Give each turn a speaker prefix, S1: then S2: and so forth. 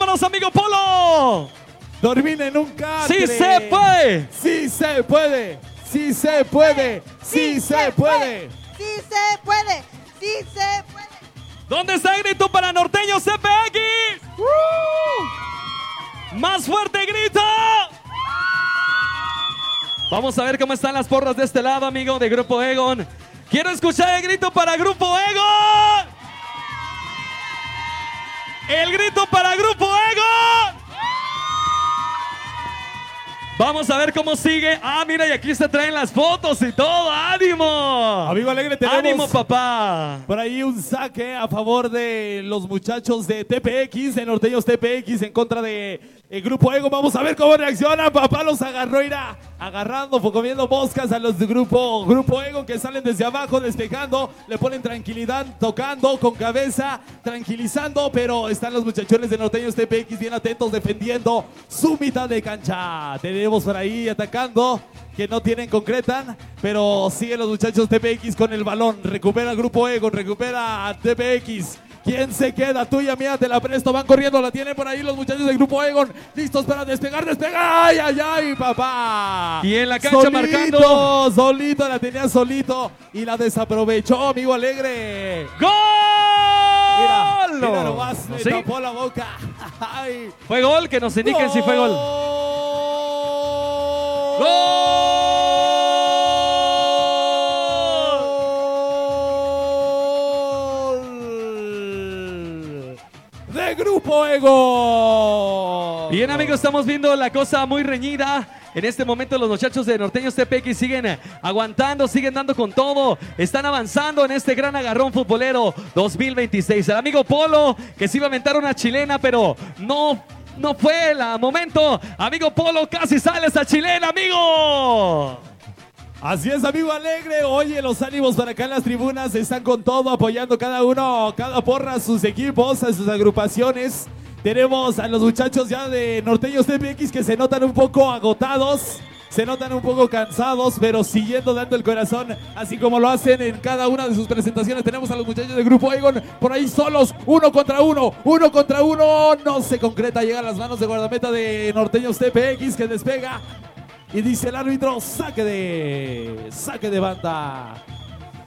S1: Vámonos, amigo Polo.
S2: Dormir en un catre.
S1: ¡Sí se puede!
S2: ¡Sí se puede! ¡Sí se puede! ¡Sí se puede!
S3: ¡Sí se puede! ¡Sí se puede!
S1: ¿Dónde está el grito para Norteños CPX? ¡Más fuerte grito! Vamos a ver cómo están las porras de este lado, amigo de Grupo Egon. Quiero escuchar el grito para Grupo Egon. El grito para Grupo Egon. Vamos a ver cómo sigue. Ah, mira, y aquí se traen las fotos y todo. ¡Ánimo!
S2: Amigo Alegre, tenemos
S1: ¡Ánimo, papá!
S2: por ahí un saque a favor de los muchachos de TPX, de Norteños TPX, en contra de el Grupo Ego. Vamos a ver cómo reacciona. Papá los agarró, irá agarrando, comiendo moscas a los de Grupo Ego, que salen desde abajo despejando, le ponen tranquilidad, tocando con cabeza, tranquilizando, pero están los muchachones de Norteños TPX bien atentos, defendiendo su mitad de cancha. Tenemos por ahí atacando, que no tienen, concretan, pero siguen los muchachos TPX con el balón. Recupera el Grupo Ego, recupera a TPX. ¿Quién se queda? Tuya, mía, te la presto. Van corriendo, la tienen por ahí los muchachos del Grupo Egon. Listos para despegar, despegar. ¡Ay, ay, ay, papá!
S1: Y en la cancha marcando.
S2: Solito, la tenía solito y la desaprovechó, amigo Alegre.
S1: ¡Gol!
S2: Mira nomás,
S1: ¿Sí?
S2: le tapó la boca. Ay.
S1: Fue gol, que nos indiquen si fue gol. ¡Gol!
S2: De Grupo Ego.
S1: Bien, amigos, estamos viendo la cosa muy reñida. En este momento los muchachos de Norteños TPX siguen aguantando, siguen dando con todo. Están avanzando en este gran agarrón futbolero 2026. El amigo Polo, que se iba a aventar una chilena, pero no fue el momento. Amigo Polo, casi sale esa chilena, amigo.
S2: Así es, amigo Alegre. Oye, los ánimos para acá en las tribunas están con todo, apoyando cada uno, cada porra, a sus equipos, a sus agrupaciones. Tenemos a los muchachos ya de Norteños TPX que se notan un poco agotados, se notan un poco cansados, pero siguiendo dando el corazón, así como lo hacen en cada una de sus presentaciones. Tenemos a los muchachos del Grupo Egon por ahí solos, uno contra uno, no se concreta, llega a las manos de guardameta de Norteños TPX que despega y dice el árbitro, saque de banda.